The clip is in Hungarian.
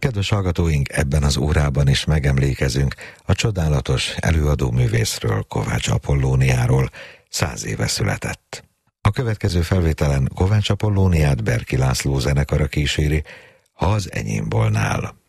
Kedves hallgatóink, ebben az órában is megemlékezünk a csodálatos előadóművészről, Kovács Apollóniáról. 100 éve született. A következő felvételen Kovács Apollóniát Berki László zenekara kíséri, Ha az enyém volnál.